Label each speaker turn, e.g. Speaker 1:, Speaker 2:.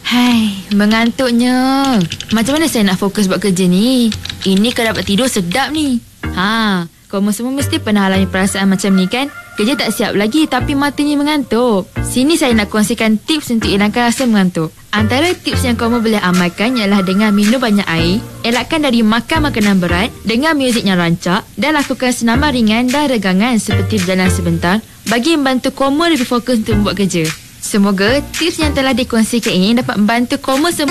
Speaker 1: Hai, mengantuknya. Macam mana saya nak fokus buat kerja ni? Ini kalau dapat tidur sedap ni. Kamu semua mesti pernah alami perasaan macam ni kan? Kerja tak siap lagi tapi matanya mengantuk. Sini saya nak kongsikan tips untuk hilangkan rasa mengantuk. Antara tips yang kamu boleh amalkan ialah dengan minum banyak air, elakkan dari makan makanan berat, dengar muzik yang rancak dan lakukan senaman ringan dan regangan seperti berjalan sebentar bagi membantu kamu lebih fokus untuk membuat kerja. Semoga tips yang telah dikongsikan ini dapat membantu kamu semua